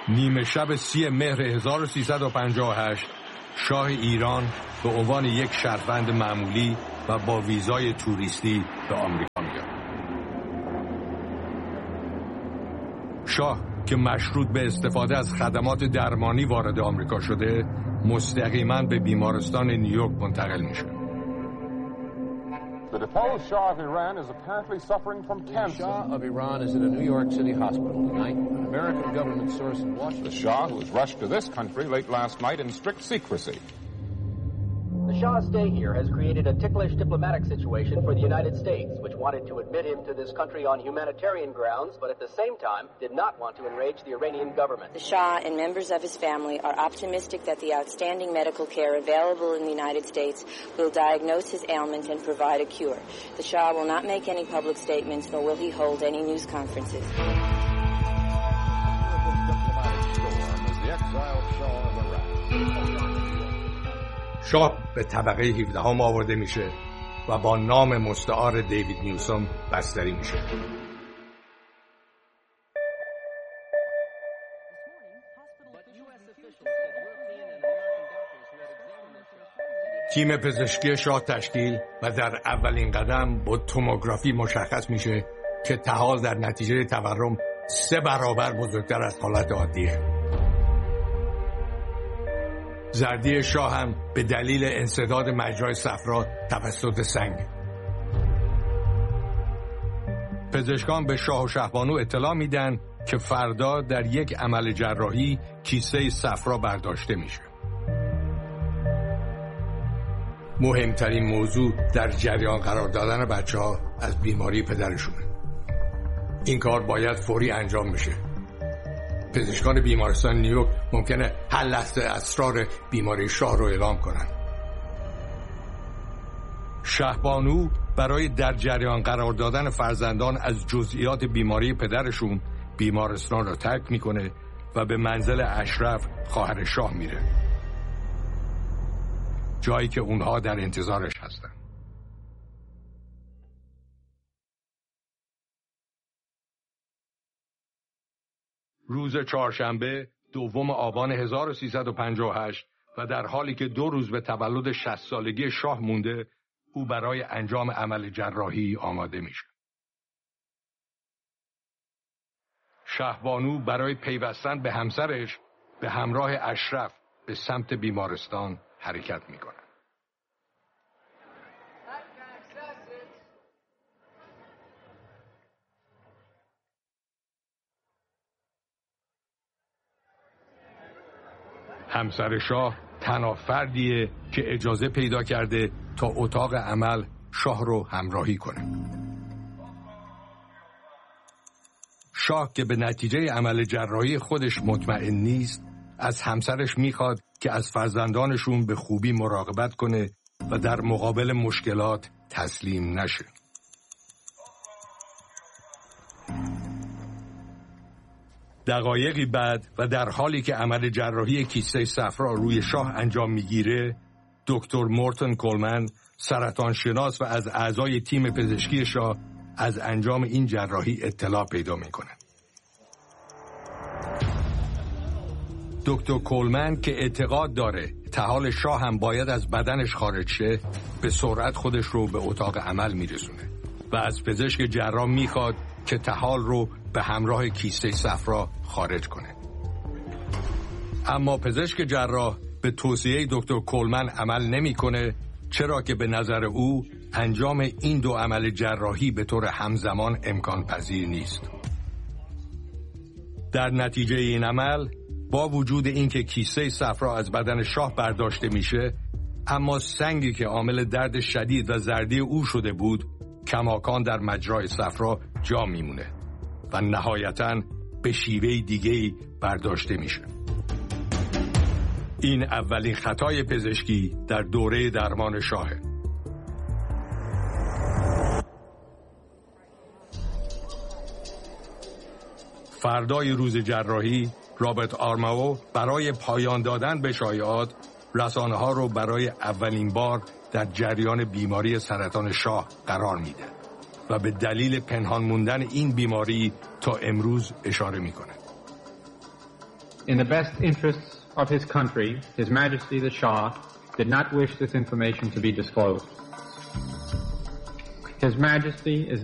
نیمه شب 30 مهر 1358 شاه ایران به عنوان یک شهروند معمولی و با ویزای توریستی به آمریکا میاد. شاه که مشروط به استفاده از خدمات درمانی وارد آمریکا شده، مستقیما به بیمارستان نیویورک منتقل میشه. The deposed Shah of Iran is apparently suffering from cancer. The Shah of Iran is in a New York City hospital tonight. An American government source in Washington. The Shah, who was rushed to this country late last night in strict secrecy. The Shah's stay here has created a ticklish diplomatic situation for the United States, which wanted to admit him to this country on humanitarian grounds, but at the same time did not want to enrage the Iranian government. The Shah and members of his family are optimistic that the outstanding medical care available in the United States will diagnose his ailment and provide a cure. The Shah will not make any public statements, nor will he hold any news conferences. شاه به طبقه 17 آورده میشه و با نام مستعار دیوید نیوسوم بستری میشه. تیم پزشکی شاه تشکیل و در اولین قدم با توموگرافی مشخص میشه که طحال در نتیجه تورم 3 برابر بزرگتر از حالت عادیه. زردی شاه هم به دلیل انسداد مجرای صفرا توسط سنگ. پزشکان به شاه و شهبانو اطلاع میدن که فردا در یک عمل جراحی کیسه صفرا برداشته میشه. مهمترین موضوع در جریان قرار دادن بچه‌ها از بیماری پدرشونه. این کار باید فوری انجام بشه. پزشکان بیمارستان نیویورک ممکنه هر لحظه اسرار بیماری شاه رو اعلام کنن. شهبانو برای در جریان قرار دادن فرزندان از جزئیات بیماری پدرشون بیمارستان رو ترک میکنه و به منزل اشرف خواهر شاه میره، جایی که اونها در انتظارش هستن. روز چهارشنبه 2 آبان 1358 و در حالی که 2 روز به تولد 60 سالگی شاه مونده، او برای انجام عمل جراحی آماده میشه. شهبانو برای پیوستن به همسرش به همراه اشرف به سمت بیمارستان حرکت میکنه. همسر شاه تنها فردیه که اجازه پیدا کرده تا اتاق عمل شاه رو همراهی کنه. شاه که به نتیجه عمل جراحی خودش مطمئن نیست، از همسرش میخواد که از فرزندانشون به خوبی مراقبت کنه و در مقابل مشکلات تسلیم نشه. دقایقی بعد و در حالی که عمل جراحی کیسه صفرا روی شاه انجام میگیره، دکتر مورتن کولمن، سرطان شناس و از اعضای تیم پزشکی شاه، از انجام این جراحی اطلاع پیدا میکنه. دکتر کولمن که اعتقاد داره طحال شاه هم باید از بدنش خارج شه، به سرعت خودش رو به اتاق عمل میرسونه و از پزشک جراح میخواد که طحال رو به همراه کیسه صفرا خارج کنه. اما پزشک جراح به توصیه دکتر کولمن عمل نمیکنه، چرا که به نظر او انجام این 2 عمل جراحی به طور همزمان امکان پذیر نیست. در نتیجه این عمل، با وجود اینکه کیسه صفرا از بدن شاه برداشته میشه، اما سنگی که عامل درد شدید و زردی او شده بود کماکان در مجرای صفرا جا میمونه و نهایتاً به شیوه دیگه‌ای برداشته میشه. این اولین خطای پزشکی در دوره درمان شاهه. فردای روز جراحی، رابرت آرماو برای پایان دادن به شایعات، رسانه‌ها رو برای اولین بار در جریان بیماری سرطان شاه قرار میده و به دلیل پنهان موندن این بیماری تا امروز اشاره میکنه. In the best interests of his country, His Majesty the Shah did not wish this information to be disclosed. His Majesty is